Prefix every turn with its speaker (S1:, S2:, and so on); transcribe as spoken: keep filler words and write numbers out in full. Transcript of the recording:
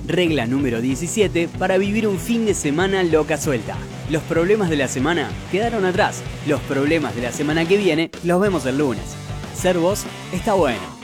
S1: Regla número diecisiete para vivir un fin de semana loca suelta. Los problemas de la semana quedaron atrás. Los problemas de la semana que viene los vemos el lunes. Ser vos está bueno.